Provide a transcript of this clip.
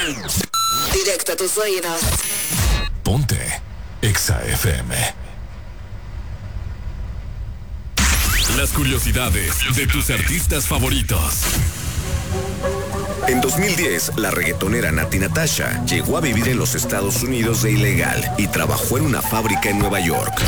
Directo a tus oídos. Ponte Exa FM. Las curiosidades de tus artistas favoritos. En 2010, la reggaetonera Nati Natasha llegó a vivir en los Estados Unidos de ilegal y trabajó en una fábrica en Nueva York.